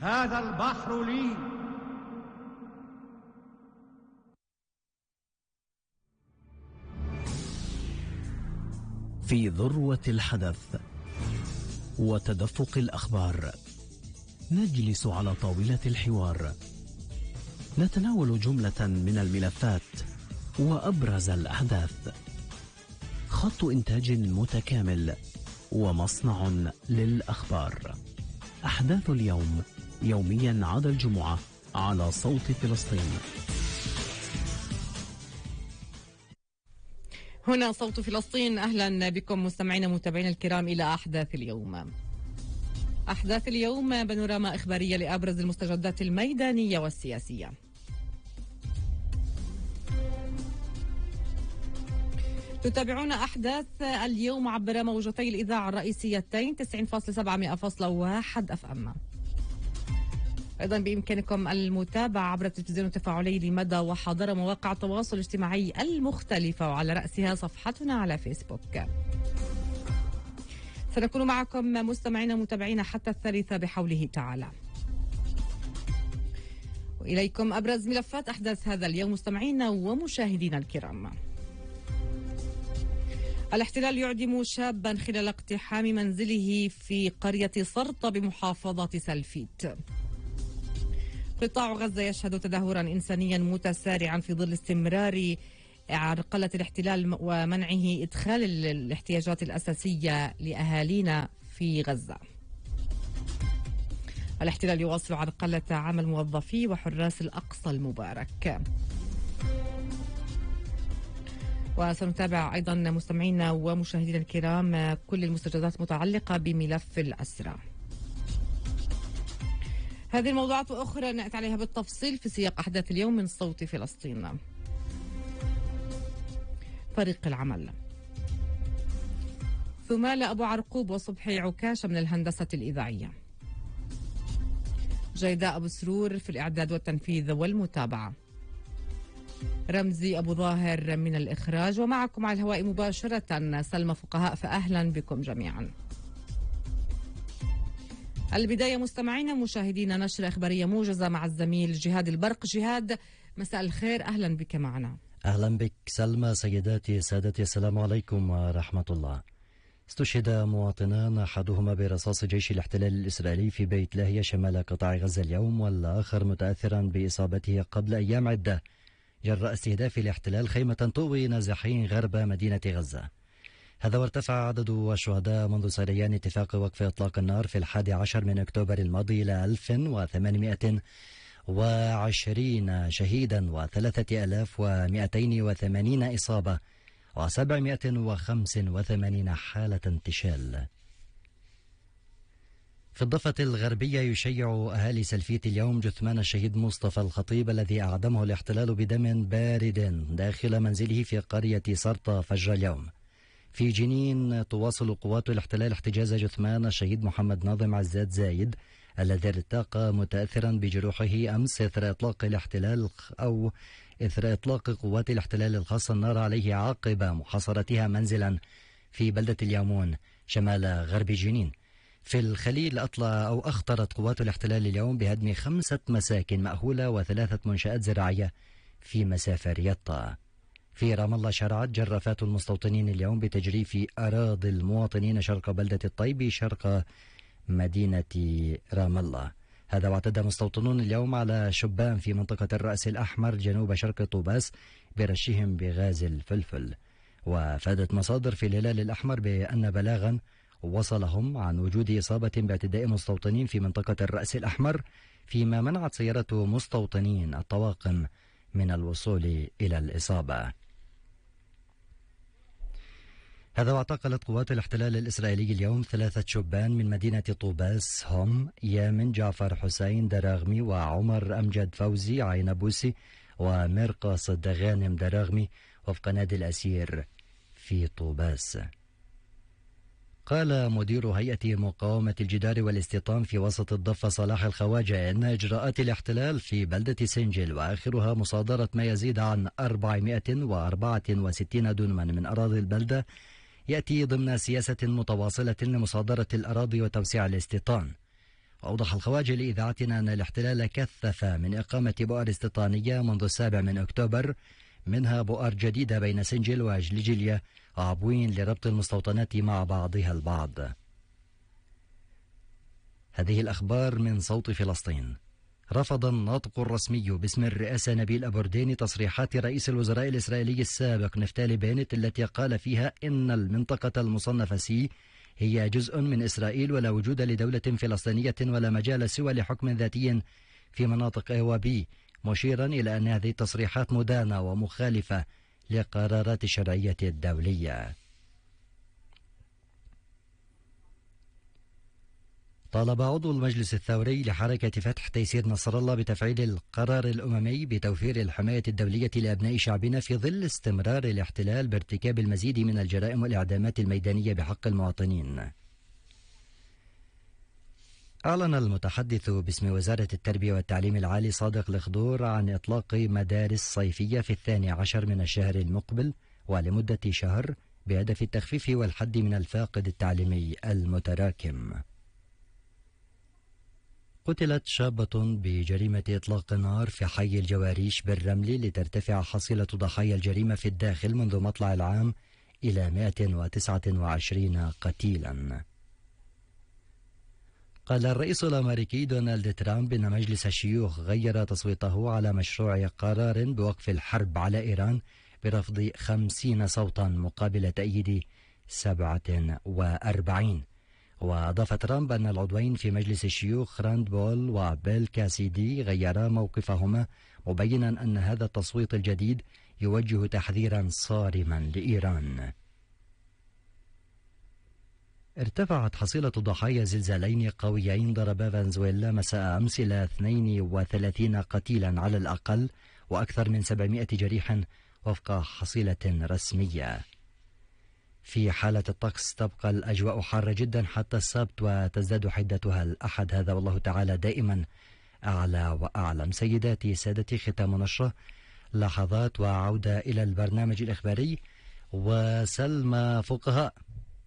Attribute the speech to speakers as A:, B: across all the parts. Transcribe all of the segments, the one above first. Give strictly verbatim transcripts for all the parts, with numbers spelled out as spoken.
A: هذا البحر لي.
B: في ذروة الحدث وتدفق الأخبار نجلس على طاولة الحوار، نتناول جملة من الملفات وأبرز الأحداث. خط إنتاج متكامل ومصنع للأخبار. أحداث اليوم يوميا عدا الجمعة على صوت فلسطين.
C: هنا صوت فلسطين، أهلا بكم مستمعينا متابعينا الكرام إلى أحداث اليوم. أحداث اليوم بانوراما إخبارية لأبرز المستجدات الميدانية والسياسية. تتابعون أحداث اليوم عبر موجتي الإذاعة الرئيسيتين تسعين فاصلة سبعة مئة فاصلة واحد أف أم. أيضا بإمكانكم المتابعة عبر التلفزيون التفاعلي لمدى وحاضر مواقع التواصل الاجتماعي المختلفة، وعلى رأسها صفحتنا على فيسبوك. سنكون معكم مستمعين متابعين حتى الثالثة بحوله تعالى. وإليكم أبرز ملفات أحداث هذا اليوم مستمعينا ومشاهدينا الكرام. الاحتلال يعدم شابا خلال اقتحام منزله في قرية سرطة بمحافظة سلفيت. قطاع غزة يشهد تدهورا إنسانيا متسارعا في ظل استمرار عرقلة الاحتلال ومنعه إدخال الاحتياجات الأساسية لأهالينا في غزة. الاحتلال يواصل عرقلة عمل موظفي وحراس الأقصى المبارك. وسنتابع أيضا مستمعينا ومشاهدينا الكرام كل المستجدات المتعلقة بملف الأسرى. هذه الموضوعات وأخرى نأتي عليها بالتفصيل في سياق أحداث اليوم من صوت فلسطين. فريق العمل. ثمال أبو عرقوب وصبحي عكاشة من الهندسة الإذاعية. جيداء أبو سرور في الإعداد والتنفيذ والمتابعة. رمزي أبو ظاهر من الإخراج، ومعكم على الهواء مباشرة سلمى فقهاء، فأهلا بكم جميعا. البداية مستمعينا مشاهدينا نشرة إخبارية موجزة مع الزميل جهاد البرق. جهاد، مساء الخير، أهلا بك معنا.
D: أهلا بك سلمى. سيداتي سادتي، السلام عليكم ورحمة الله. استشهد مواطنان أحدهما برصاص جيش الاحتلال الإسرائيلي في بيت لاهيا شمال قطاع غزة اليوم، والآخر متأثرا بإصابته قبل أيام عدة جراء استهداف الاحتلال خيمة تؤوي نازحين غرب مدينة غزة. هذا وارتفع عدد الشهداء منذ سريان اتفاق وقف إطلاق النار في الحادي عشر من أكتوبر الماضي إلى ألف وثمانمئة وعشرين شهيدا وثلاثة آلاف ومئتين وثمانين إصابة وسبعمئة وخمسة وثمانين حالة انتشال. في الضفة الغربية يشيع أهالي سلفيت اليوم جثمان الشهيد مصطفى الخطيب الذي أعدمه الاحتلال بدم بارد داخل منزله في قرية سرطة فجر اليوم. في جنين تواصل قوات الاحتلال احتجاز جثمان الشهيد محمد ناظم عزاد زايد الذي ارتاق متأثرا بجروحه أمس إثر إطلاق الاحتلال أو إثر إطلاق قوات الاحتلال الخاصة النار عليه عقب محاصرتها منزلا في بلدة اليامون شمال غرب جنين. في الخليل أطلع أو أخطرت قوات الاحتلال اليوم بهدم خمسة مساكن مأهولة وثلاثة منشآت زراعية في مسافة رياضة. في رام الله شرعت جرافات المستوطنين اليوم بتجريف أراضي المواطنين شرق بلدة الطيب شرق مدينة رام الله. هذا واعتدى مستوطنون اليوم على شبان في منطقة الرأس الأحمر جنوب شرق طوباس برشهم بغاز الفلفل. وفادت مصادر في الهلال الأحمر بأن بلاغا وصلهم عن وجود إصابة باعتداء مستوطنين في منطقة الرأس الأحمر، فيما منعت سيارة مستوطنين الطواقم من الوصول إلى الإصابة. هذا واعتقلت قوات الاحتلال الإسرائيلي اليوم ثلاثة شبان من مدينة طوباس هم يامن جعفر حسين دراغمي وعمر أمجد فوزي عينبوسي ومرقص غانم دراغمي وفق نادي الأسير في طوباس. قال مدير هيئة مقاومة الجدار والاستيطان في وسط الضفة صلاح الخواجة إن إجراءات الاحتلال في بلدة سنجل وآخرها مصادرة ما يزيد عن أربعمئة وأربعة وستين دنما من أراضي البلدة يأتي ضمن سياسة متواصلة لمصادرة الأراضي وتوسيع الاستيطان. وأوضح الخواجة لإذاعتنا أن الاحتلال كثف من إقامة بؤر استيطانية منذ السابع من أكتوبر، منها بؤر جديدة بين سنجل وجلجلية وعبوين لربط المستوطنات مع بعضها البعض. هذه الأخبار من صوت فلسطين. رفض الناطق الرسمي باسم الرئاسة نبيل أبورديني تصريحات رئيس الوزراء الإسرائيلي السابق نفتالي بينت التي قال فيها إن المنطقة المصنفة سي هي جزء من إسرائيل ولا وجود لدولة فلسطينية ولا مجال سوى لحكم ذاتي في مناطق A و B، مشيرا إلى أن هذه التصريحات مدانة ومخالفة لقرارات الشرعية الدولية. طالب عضو المجلس الثوري لحركة فتح تيسير نصر الله بتفعيل القرار الأممي بتوفير الحماية الدولية لأبناء شعبنا في ظل استمرار الاحتلال بارتكاب المزيد من الجرائم والإعدامات الميدانية بحق المواطنين. أعلن المتحدث باسم وزارة التربية والتعليم العالي صادق الخضور عن إطلاق مدارس صيفية في الثاني عشر من الشهر المقبل ولمدة شهر بهدف التخفيف والحد من الفاقد التعليمي المتراكم. قتلت شابة بجريمة إطلاق النار في حي الجواريش بالرمل لترتفع حصيلة ضحايا الجريمة في الداخل منذ مطلع العام إلى مئة وتسعة وعشرين قتيلا. قال الرئيس الأمريكي دونالد ترامب إن مجلس الشيوخ غير تصويته على مشروع قرار بوقف الحرب على إيران برفض خمسين صوتا مقابل تأييد سبعة وأربعين. وأضاف ترامب أن العضوين في مجلس الشيوخ راند بول وبيل كاسيدي غيرا موقفهما، مبينا أن هذا التصويت الجديد يوجه تحذيرا صارما لإيران. ارتفعت حصيلة ضحايا زلزالين قويين ضربا فنزويلا مساء أمس إلى اثنين وثلاثين قتيلا على الأقل وأكثر من سبعمائة جريحا وفق حصيلة رسمية. في حالة الطقس تبقى الأجواء حارة جدا حتى السبت وتزداد حدتها الأحد، هذا والله تعالى دائما أعلى وأعلم. سيداتي سادتي، ختام نشرة لحظات وعودة إلى البرنامج الإخباري وسلمى فقهاء.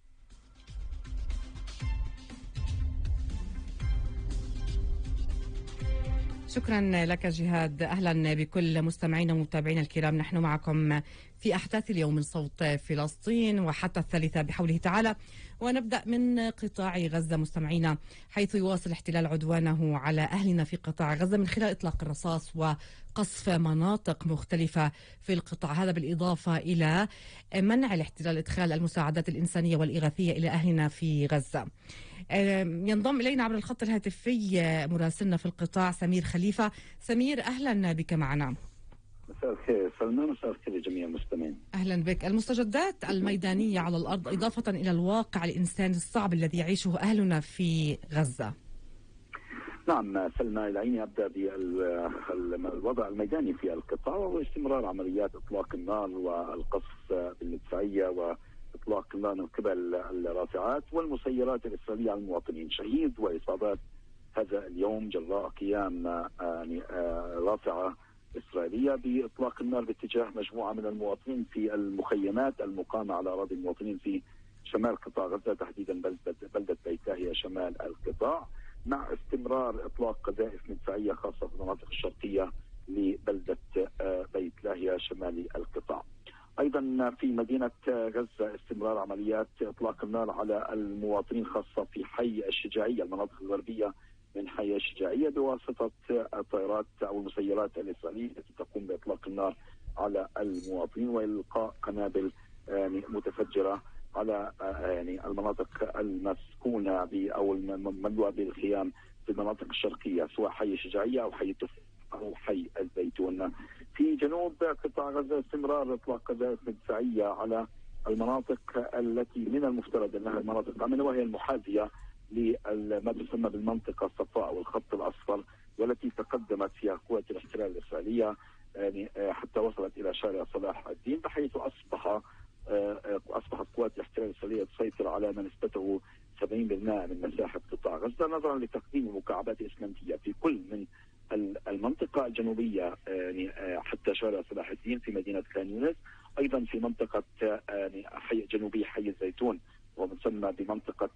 C: شكرا لك جهاد. أهلا بكل مستمعينا ومتابعينا الكرام، نحن معكم في أحداث اليوم من صوت فلسطين وحتى الثالثة بحوله تعالى. ونبدأ من قطاع غزة مستمعينا، حيث يواصل احتلال عدوانه على أهلنا في قطاع غزة من خلال إطلاق الرصاص وقصف مناطق مختلفة في القطاع، هذا بالإضافة إلى منع الاحتلال إدخال المساعدات الإنسانية والإغاثية إلى أهلنا في غزة. ينضم إلينا عبر الخط الهاتفي مراسلنا في القطاع سمير خليفة. سمير، أهلا بك معنا.
A: مساء الخير سلمى، مساء الخير لجميع المستمعين.
C: أهلا بك. المستجدات الميدانية على الأرض إضافة إلى الواقع الإنساني الصعب الذي يعيشه أهلنا في غزة.
A: نعم سلمى، العيني أبدأ بالوضع الميداني في القطاع، وهو استمرار عمليات إطلاق النار والقصف بالمدفعية وإطلاق النار من قبل الرافعات والمسيرات الإسرائيلية على المواطنين. شهيد وإصابات هذا اليوم جراء قيام يعني رافعة إسرائيلية بإطلاق النار باتجاه مجموعة من المواطنين في المخيمات المقامة على أراضي المواطنين في شمال قطاع غزة، تحديدا بلدة, بلدة بيت لاهيا شمال القطاع، مع استمرار إطلاق قذائف مدفعية خاصة في المناطق الشرقية لبلدة بيت لاهيا شمال القطاع. أيضا في مدينة غزة استمرار عمليات إطلاق النار على المواطنين خاصة في حي الشجاعية، المناطق الغربية من حي الشجاعية، بواسطة الطائرات أو المسيرات الإسرائيلية التي تقوم بإطلاق النار على المواطنين وإلقاء قنابل يعني متفجرة على يعني المناطق المسكونة أو المملوءة بالخيام في المناطق الشرقية، سواء حي الشجاعية أو حي التفاح أو حي الزيتون. في جنوب قطاع غزة استمرار إطلاق قذائف مدفعية على المناطق التي من المفترض أنها المناطق آمنة، وهي المحاذية لما تسمى بالمنطقة الصفراء أو الخط الأصفر، والتي تقدمت فيها قوات الاحتلال الإسرائيلية يعني حتى وصلت إلى شارع صلاح الدين، بحيث أصبح أصبحت قوات الاحتلال الإسرائيلية تسيطر على ما نسبته سبعين بالمئة من مساحة قطاع غزة، نظرا لتقديم المكعبات الإسمنتية في كل من المنطقة الجنوبية يعني حتى شارع صلاح الدين في مدينة خان يونس، أيضا في منطقة يعني حي جنوبي حي الزيتون ومسمى بمنطقة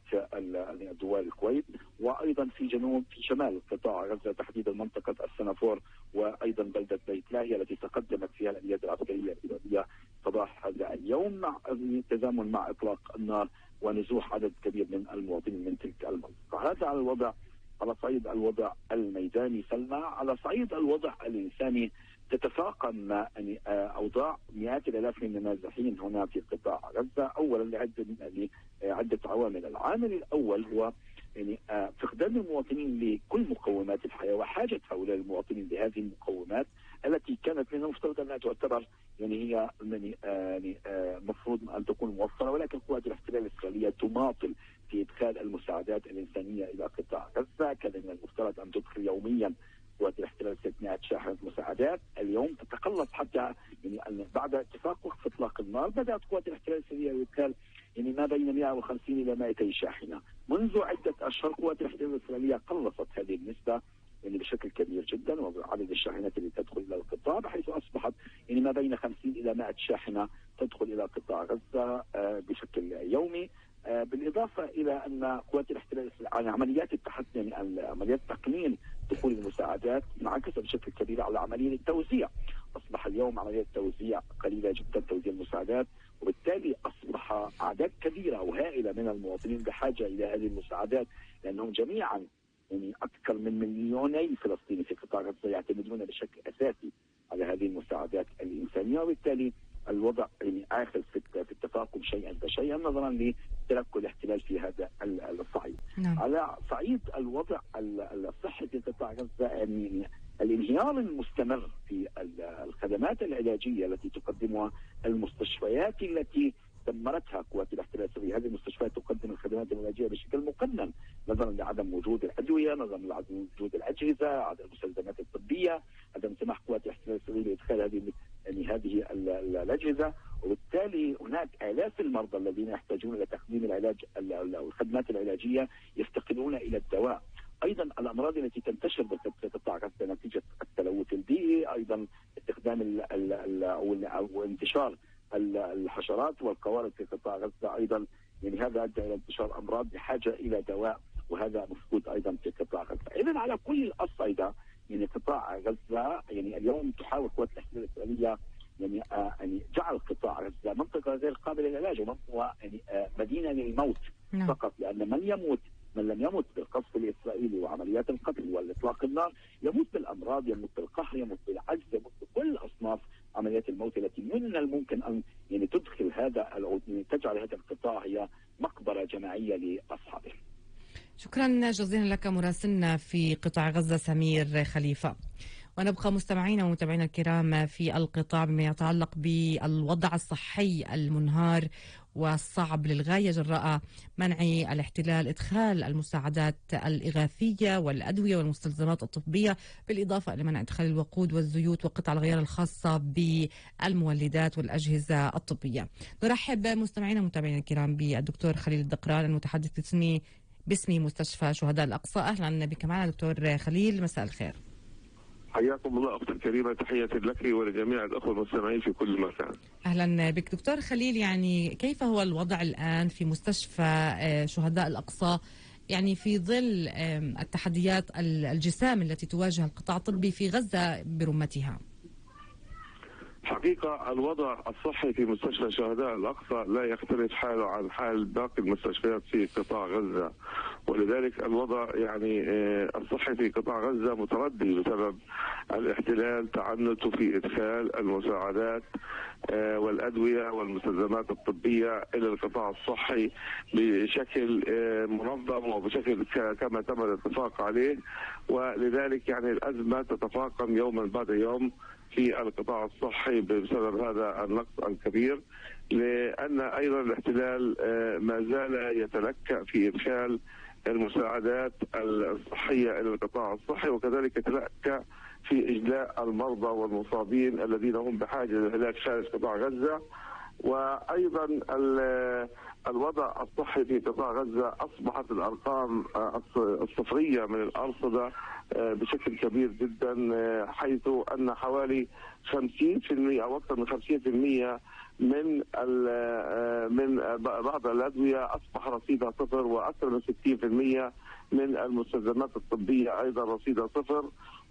A: دوار الكويت، وأيضا في جنوب في شمال قطاع غزة تحديدا منطقة السنافور، وأيضا بلدة بيت لاهيا التي تقدمت فيها الأليات العسكرية الإيرانية صباح هذا اليوم، مع التزامن مع إطلاق النار ونزوح عدد كبير من المواطنين من تلك المنطقة. هذا على الوضع على صعيد الوضع الميداني. سلمى، على صعيد الوضع الإنساني تتفاقم يعني أوضاع مئات الآلاف من النازحين هنا في قطاع غزة، أولا لعدة لعدة عوامل. العامل الأول هو يعني فقدان المواطنين لكل مقومات الحياة وحاجة هؤلاء المواطنين لهذه المقومات التي كانت من المفترض أنها تعتبر يعني هي يعني مفروض أن تكون موفرة، ولكن قوات الاحتلال الإسرائيلية تماطل في إدخال المساعدات الإنسانية إلى قطاع غزة. كان من المفترض أن تدخل يوميا قوات الاحتلال ستمائة شاحنة مساعدات، اليوم تتقلص حتى يعني بعد اتفاق وقف إطلاق النار بدأت قوات الاحتلال الإسرائيلية بإدخال يعني ما بين مئة وخمسين إلى مئتين شاحنة. منذ عدة أشهر قوات الاحتلال الإسرائيلية قلصت هذه النسبة يعني بشكل كبير جدا، وعدد الشاحنات اللي تدخل إلى القطاع بحيث أصبحت يعني ما بين خمسين إلى مئة شاحنة تدخل إلى قطاع غزة بشكل يومي. بالإضافة إلى أن قوات الاحتلال يعني عمليات التحدي يعني عمليات تقنين دخول المساعدات انعكست بشكل كبير على عملية التوزيع. أصبح اليوم عملية التوزيع قليلة جدا، توزيع المساعدات، وبالتالي أصبح أعداد كبيرة أو هائلة من المواطنين بحاجة إلى هذه المساعدات، لأنهم جميعا يعني أكثر من مليوني فلسطيني في قطاع غزة يعتمدون بشكل أساسي على هذه المساعدات الإنسانية، وبالتالي الوضع يعني آخذ في التفاقم شيئا فشيئا نظرا لتلكؤ الاحتلال في هذا الصعيد. نعم. على صعيد الوضع الصحي في قطاع غزة يعني الانهيار المستمر في الخدمات العلاجية التي تقدمها المستشفيات التي دمرتها قوات الاحتلال الإسرائيلي. هذه المستشفيات تقدم الخدمات العلاجية بشكل مقنن نظرا لعدم وجود الأدوية، نظرا لعدم وجود الأجهزة، عدم المستلزمات الطبية، عدم سماح قوات الاحتلال الإسرائيلي بإدخال هذه يعني هذه الأجهزة، وبالتالي هناك آلاف المرضى الذين يحتاجون إلى تقديم العلاج أو الخدمات العلاجية يفتقدون إلى الدواء. أيضا الأمراض التي تنتشر في قطاع غزة نتيجة التلوث البيئي، أيضا استخدام ال ال ال أو انتشار الحشرات والقوارض في قطاع غزة، أيضا يعني هذا أدى إلى انتشار أمراض بحاجة إلى دواء، وهذا مفقود أيضا في قطاع غزة. إذن على كل الأصعدة يعني قطاع غزة يعني اليوم تحاول قوات الاحتلال الإسرائيلية يعني آه يعني جعل قطاع غزة منطقة غير قابلة للعلاج، ومنطقة يعني آه مدينة للموت نعم. فقط، لأن من يموت من لم يمت بالقصف الإسرائيلي وعمليات القتل والإطلاق النار يموت بالأمراض، يموت بالقهر، يموت بالعجز، يموت بكل أصناف عمليات الموت التي من الممكن أن يعني تدخل هذا يعني تجعل هذا القطاع هي مقبرة جماعية لأصحابه.
C: شكرا جزيلا لك مراسلنا في قطاع غزة سمير خليفة. ونبقى مستمعينا ومتابعينا الكرام في القطاع بما يتعلق بالوضع الصحي المنهار والصعب للغاية جراء منع الاحتلال إدخال المساعدات الإغاثية والأدوية والمستلزمات الطبية، بالإضافة إلى منع إدخال الوقود والزيوت وقطع الغيار الخاصة بالمولدات والأجهزة الطبية. نرحب مستمعينا ومتابعينا الكرام بالدكتور خليل الدقران المتحدث باسمي باسم مستشفى شهداء الأقصى. أهلا بك معنا دكتور خليل، مساء الخير.
E: حياكم الله أختي الكريمة، تحية لك ولجميع الأخوة المستمعين في كل مكان.
C: أهلا بك دكتور خليل. يعني كيف هو الوضع الآن في مستشفى شهداء الأقصى يعني في ظل التحديات الجسام التي تواجه القطاع الطبي في غزة برمتها؟
E: حقيقة الوضع الصحي في مستشفى شهداء الأقصى لا يختلف حاله عن حال باقي المستشفيات في قطاع غزة، ولذلك الوضع يعني الصحي في قطاع غزة متردي بسبب الاحتلال تعنته في إدخال المساعدات والأدوية والمستلزمات الطبية إلى القطاع الصحي بشكل منظم وبشكل كما تم الاتفاق عليه، ولذلك يعني الأزمة تتفاقم يوما بعد يوم في القطاع الصحي بسبب هذا النقص الكبير، لأن أيضا الاحتلال ما زال يتلكأ في إدخال المساعدات الصحية إلى القطاع الصحي، وكذلك يتلكأ في إجلاء المرضى والمصابين الذين هم بحاجة للعلاج خارج قطاع غزة. وأيضا الوضع الصحي في قطاع غزة أصبحت الأرقام الصفرية من الأرصدة بشكل كبير جدا، حيث أن حوالي خمسين بالمئة أو أكثر من خمسين بالمئة من من بعض الأدوية أصبح رصيدها صفر، وأكثر من ستين بالمئة من المستلزمات الطبية أيضا رصيدها صفر.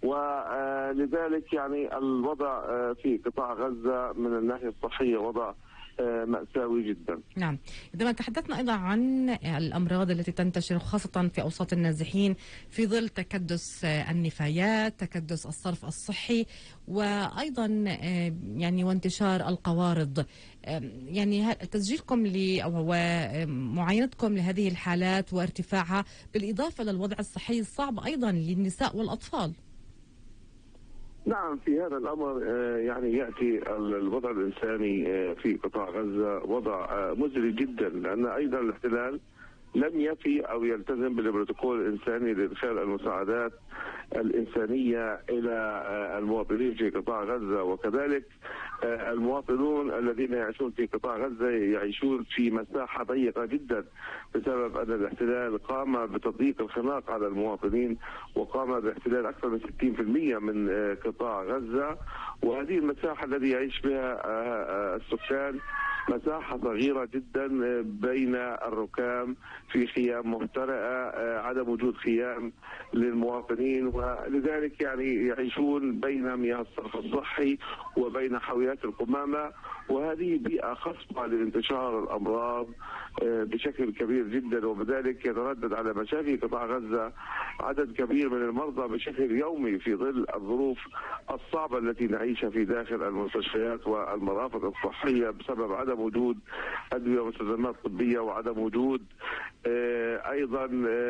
E: ولذلك يعني الوضع في قطاع غزة من الناحية الصحية وضع مأساوي جدا.
C: نعم، عندما تحدثنا أيضا عن الأمراض التي تنتشر خاصة في أوساط النازحين في ظل تكدس النفايات، تكدس الصرف الصحي، وأيضا يعني وانتشار القوارض، يعني تسجيلكم ل أو معاينتكم لهذه الحالات وارتفاعها بالإضافة للوضع الصحي الصعب أيضا للنساء والأطفال.
E: نعم، في هذا الأمر يعني يأتي الوضع الإنساني في قطاع غزة وضع مزري جدا، لأن أيضا الاحتلال لم يفي أو يلتزم بالبروتوكول الإنساني لإدخال المساعدات الإنسانية إلى المواطنين في قطاع غزة، وكذلك المواطنون الذين يعيشون في قطاع غزة يعيشون في مساحة ضيقة جدا بسبب أن الاحتلال قام بتضييق الخناق على المواطنين، وقام باحتلال أكثر من ستين بالمئة من قطاع غزة. وهذه المساحة التي يعيش بها السكان مساحة صغيرة جدا بين الركام، في خيام مهترئة، عدم وجود خيام للمواطنين، ولذلك يعني يعيشون بين مياه الصرف الصحي وبين حاويات القمامة، وهذه بيئة خصبة لانتشار الأمراض بشكل كبير جدا، وبذلك يتردد على مشافي قطاع غزة عدد كبير من المرضى بشكل يومي في ظل الظروف الصعبة التي نعيشها في داخل المستشفيات والمرافق الصحية بسبب عدم وجود أدوية ومستلزمات طبية، وعدم وجود أيضا